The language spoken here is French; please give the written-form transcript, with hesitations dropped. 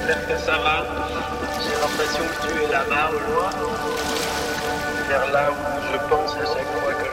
j'espère que ça va. J'ai l'impression que tu es là-bas au loin, vers là où je pense à chaque fois que